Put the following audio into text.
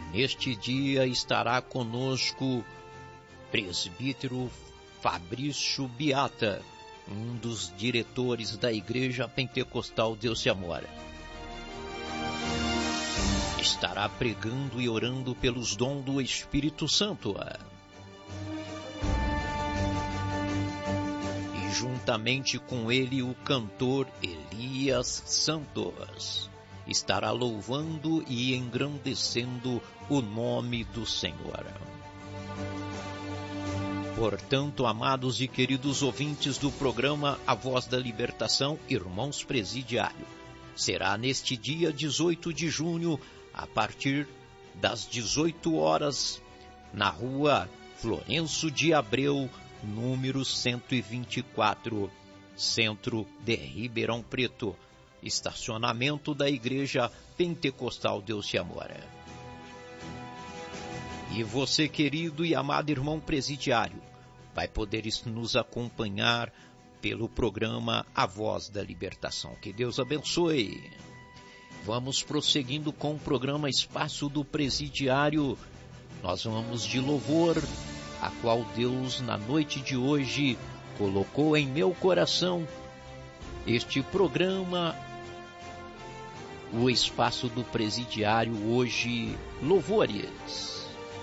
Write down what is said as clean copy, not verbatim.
Neste dia estará conosco presbítero Fabrício Biata, um dos diretores da Igreja Pentecostal Deus se Amora. Estará pregando e orando pelos dons do Espírito Santo. E juntamente com ele o cantor Elias Santos estará louvando e engrandecendo o nome do Senhor. Portanto, amados e queridos ouvintes do programa A Voz da Libertação, irmãos presidiários, será neste dia 18 de junho, a partir das 18 horas, na rua Florencio de Abreu, número 124, centro de Ribeirão Preto, estacionamento da Igreja Pentecostal Deus se Amora. E você, querido e amado irmão presidiário, vai poder nos acompanhar pelo programa A Voz da Libertação. Que Deus abençoe. Vamos prosseguindo com o programa Espaço do Presidiário. Nós vamos de louvor, a qual Deus, na noite de hoje, colocou em meu coração este programa, o Espaço do Presidiário, hoje, Louvores.